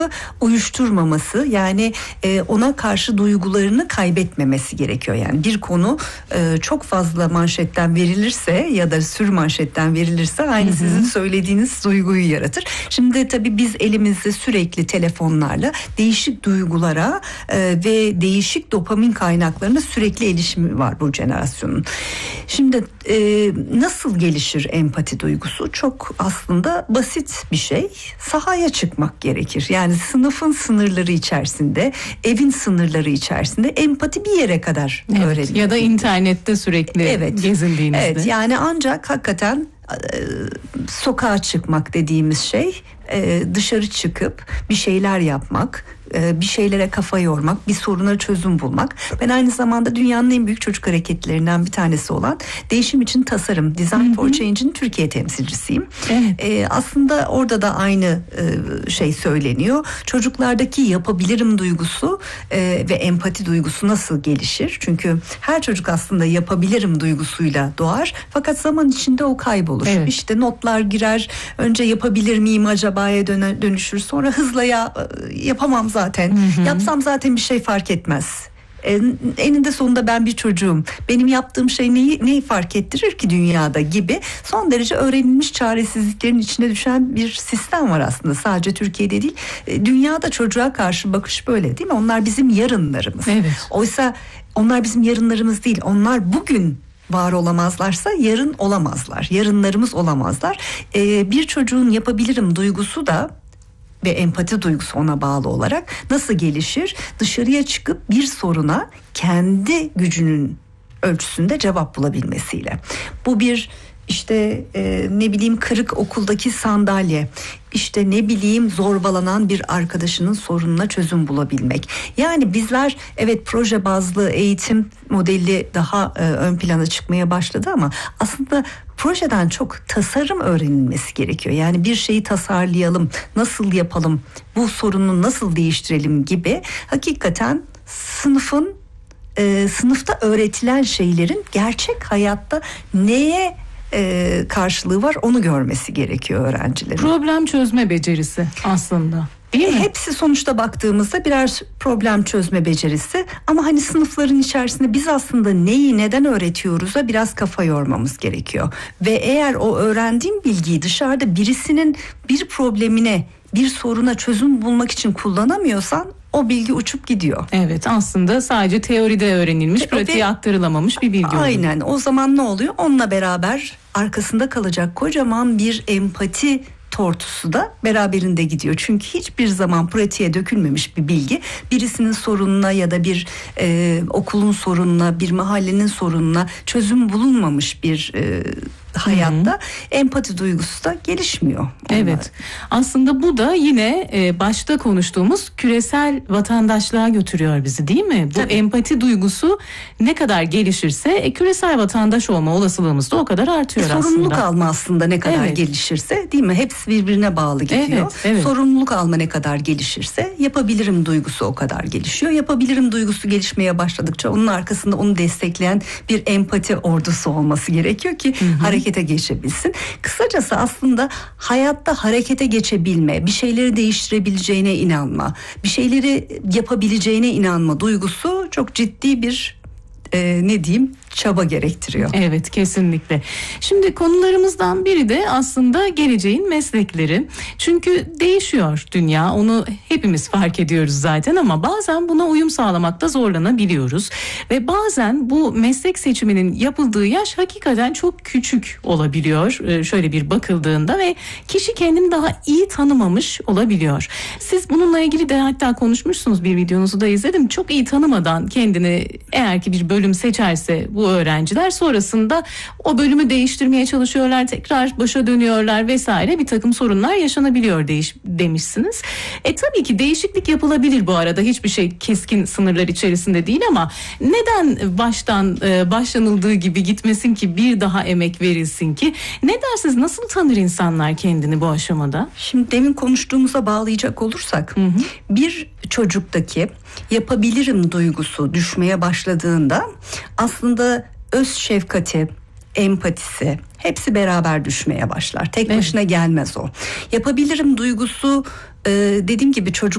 uyuşturmaması, yani ona karşı duygularını kaybetmemesi gerekiyor. Yani bir konu çok fazla manşetten verilirse ya da sür manşetten verilirse aynı sizin söylediğiniz duyguyu yaratır. Şimdi tabii biz elimizde sürekli telefonlarla değişik duygulara ve değişik dopamin kaynaklarına sürekli erişimi var bu jenerasyonun. Şimdi nasıl gelişir empati duygusu? Çok aslında basit bir şey. Sahaya çıkmak gerekir. Yani sınıfın sınırları içerisinde, evin sınırları içerisinde empati bir yere kadar öğrenilir. Ya da internette sürekli gezindiğinizde. Evet, yani ancak hakikaten sokağa çıkmak dediğimiz şey, dışarı çıkıp bir şeyler yapmak, bir şeylere kafa yormak, bir soruna çözüm bulmak. Ben aynı zamanda dünyanın en büyük çocuk hareketlerinden bir tanesi olan Değişim için Tasarım, Design for Change'in Türkiye temsilcisiyim. Aslında orada da aynı şey söyleniyor. Çocuklardaki yapabilirim duygusu ve empati duygusu nasıl gelişir? Çünkü her çocuk aslında yapabilirim duygusuyla doğar. Fakat zaman içinde o kaybolur. İşte notlar girer. Önce yapabilir miyim acaba'ya dönüşür. Sonra hızla yapamam zaten. Yapsam zaten bir şey fark etmez. Eninde sonunda ben bir çocuğum. Benim yaptığım şey neyi fark ettirir ki dünyada gibi son derece öğrenilmiş çaresizliklerin içine düşen bir sistem var aslında. Sadece Türkiye'de değil. Dünyada çocuğa karşı bakış böyle, değil mi? Onlar bizim yarınlarımız. Oysa onlar bizim yarınlarımız değil. Onlar bugün var olamazlarsa yarın olamazlar. Yarınlarımız olamazlar. Bir çocuğun yapabilirim duygusu da ve empati duygusu ona bağlı olarak nasıl gelişir? Dışarıya çıkıp bir soruna kendi gücünün ölçüsünde cevap bulabilmesiyle. Bu bir kırık okuldaki sandalye, zorbalanan bir arkadaşının sorununa çözüm bulabilmek. Yani bizler proje bazlı eğitim modeli daha ön plana çıkmaya başladı ama aslında projeden çok tasarım öğrenilmesi gerekiyor. Yani bir şeyi tasarlayalım, nasıl yapalım, bu sorunu nasıl değiştirelim gibi hakikaten sınıfta öğretilen şeylerin gerçek hayatta neye karşılığı var onu görmesi gerekiyor öğrencilerin. Problem çözme becerisi aslında. Değil mi? Hepsi sonuçta baktığımızda birer problem çözme becerisi ama sınıfların içerisinde biz aslında neyi neden öğretiyoruz'a biraz kafa yormamız gerekiyor. Ve eğer o öğrendiğim bilgiyi dışarıda birisinin bir problemine, bir soruna çözüm bulmak için kullanamıyorsan o bilgi uçup gidiyor. Evet, aslında sadece teoride öğrenilmiş, pratiğe aktarılamamış bir bilgi oluyor. Aynen, o zaman ne oluyor? Onunla beraber arkasında kalacak kocaman bir empati tortusu da beraberinde gidiyor. Çünkü hiçbir zaman pratiğe dökülmemiş bir bilgi birisinin sorununa ya da bir okulun sorununa, bir mahallenin sorununa çözüm bulunmamış bir hayatta empati duygusu da gelişmiyor. Evet. Aslında bu da yine başta konuştuğumuz küresel vatandaşlığa götürüyor bizi, değil mi? Bu empati duygusu ne kadar gelişirse küresel vatandaş olma olasılığımız da o kadar artıyor aslında. Sorumluluk alma aslında ne kadar gelişirse, değil mi? Hepsi birbirine bağlı gidiyor. Sorumluluk alma ne kadar gelişirse yapabilirim duygusu o kadar gelişiyor. Yapabilirim duygusu gelişmeye başladıkça onun arkasında onu destekleyen bir empati ordusu olması gerekiyor ki harekete geçebilsin. Kısacası aslında hayatta harekete geçebilme, bir şeyleri değiştirebileceğine inanma, bir şeyleri yapabileceğine inanma duygusu çok ciddi bir çaba gerektiriyor. Evet, kesinlikle. Şimdi konularımızdan biri de aslında geleceğin meslekleri. Çünkü değişiyor dünya, onu hepimiz fark ediyoruz zaten ama bazen buna uyum sağlamakta zorlanabiliyoruz. Ve bazen bu meslek seçiminin yapıldığı yaş hakikaten çok küçük olabiliyor. Şöyle bir bakıldığında ve kişi kendini daha iyi tanımamış olabiliyor. Siz bununla ilgili de hatta konuşmuşsunuz, bir videonuzu da izledim. Çok iyi tanımadan kendini eğer ki bir bölüm seçerse bu öğrenciler sonrasında o bölümü değiştirmeye çalışıyorlar, tekrar başa dönüyorlar vesaire, bir takım sorunlar yaşanabiliyor demişsiniz. Tabii ki değişiklik yapılabilir bu arada, hiçbir şey keskin sınırlar içerisinde değil ama neden başlanıldığı gibi gitmesin ki, bir daha emek verilsin ki? Ne dersiniz, nasıl tanır insanlar kendini bu aşamada? Şimdi demin konuştuğumuza bağlayacak olursak bir çocuktaki yapabilirim duygusu düşmeye başladığında aslında öz şefkati, empatisi hepsi beraber düşmeye başlar. Tek başına gelmez o. Yapabilirim duygusu dediğim gibi çocuk